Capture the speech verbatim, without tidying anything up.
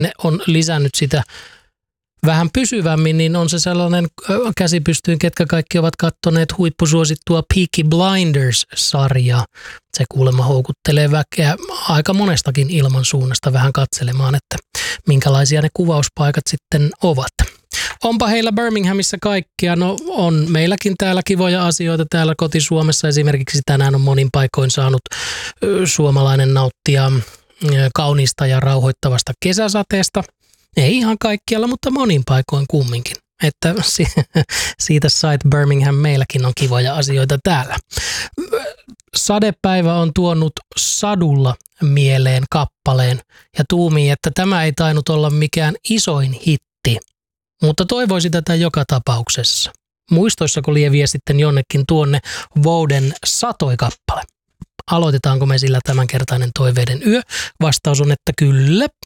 ne on lisännyt sitä vähän pysyvämmin, niin on se sellainen käsi pystyyn, ketkä kaikki ovat kattoneet huippusuosittua Peaky Blinders-sarjaa. Se kuulemma houkuttelee väkeä aika monestakin ilmansuunnasta vähän katselemaan, että minkälaisia ne kuvauspaikat sitten ovat. Onpa heillä Birminghamissa kaikkia. No on meilläkin täällä kivoja asioita täällä koti-Suomessa. Esimerkiksi tänään on monin paikoin saanut suomalainen nauttia kauniista ja rauhoittavasta kesäsateesta. Ei ihan kaikkialla, mutta monin paikoin kumminkin. Että siitä sait Birmingham, meilläkin on kivoja asioita täällä. Sadepäivä on tuonut Sadulla mieleen kappaleen ja tuumii, että tämä ei tainnut olla mikään isoin hitti, mutta toivoisi tätä joka tapauksessa. Muistoissako lieviä sitten jonnekin tuonne Vouden Satoi-kappale? Aloitetaanko me sillä tämänkertainen toiveiden yö? Vastaus on, että kyllä.